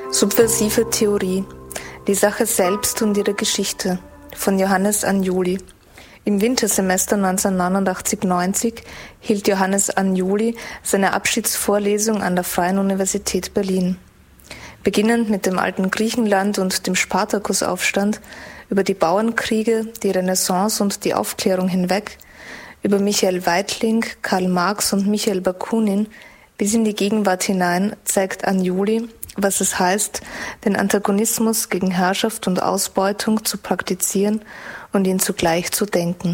Subversive Theorie. Die Sache selbst und ihre Geschichte von Johannes Anjuli. Im Wintersemester 1989-90 hielt Johannes Anjuli seine Abschiedsvorlesung an der Freien Universität Berlin. Beginnend mit dem alten Griechenland und dem Spartakusaufstand, über die Bauernkriege, die Renaissance und die Aufklärung hinweg, über Michael Weitling, Karl Marx und Michael Bakunin bis in die Gegenwart hinein zeigt Anjuli, was es heißt, den Antagonismus gegen Herrschaft und Ausbeutung zu praktizieren und ihn zugleich zu denken.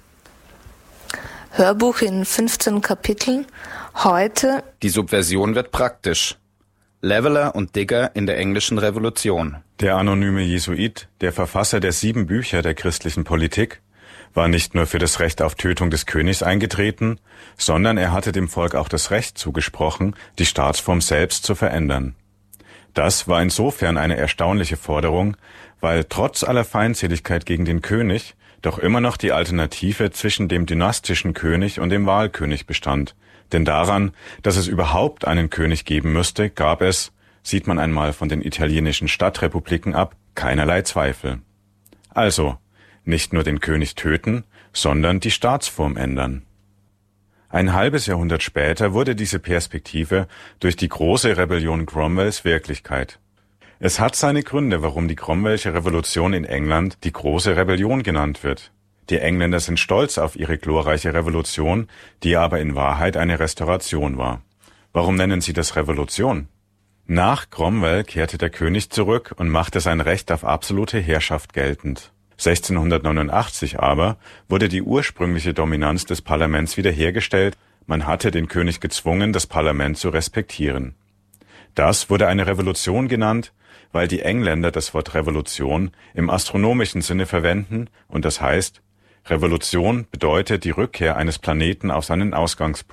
Hörbuch in 15 Kapiteln. Heute: Die Subversion wird praktisch. Leveler und Digger in der englischen Revolution. Der anonyme Jesuit, der Verfasser der 7 Bücher der christlichen Politik, war nicht nur für das Recht auf Tötung des Königs eingetreten, sondern er hatte dem Volk auch das Recht zugesprochen, die Staatsform selbst zu verändern. Das war insofern eine erstaunliche Forderung, weil trotz aller Feindseligkeit gegen den König doch immer noch die Alternative zwischen dem dynastischen König und dem Wahlkönig bestand. Denn daran, dass es überhaupt einen König geben müsste, gab es, sieht man einmal von den italienischen Stadtrepubliken ab, keinerlei Zweifel. Also, nicht nur den König töten, sondern die Staatsform ändern. Ein halbes Jahrhundert später wurde diese Perspektive durch die große Rebellion Cromwells Wirklichkeit. Es hat seine Gründe, warum die Cromwellsche Revolution in England die große Rebellion genannt wird. Die Engländer sind stolz auf ihre glorreiche Revolution, die aber in Wahrheit eine Restauration war. Warum nennen sie das Revolution? Nach Cromwell kehrte der König zurück und machte sein Recht auf absolute Herrschaft geltend. 1689 aber wurde die ursprüngliche Dominanz des Parlaments wiederhergestellt, man hatte den König gezwungen, das Parlament zu respektieren. Das wurde eine Revolution genannt, weil die Engländer das Wort Revolution im astronomischen Sinne verwenden und das heißt, Revolution bedeutet die Rückkehr eines Planeten auf seinen Ausgangspunkt.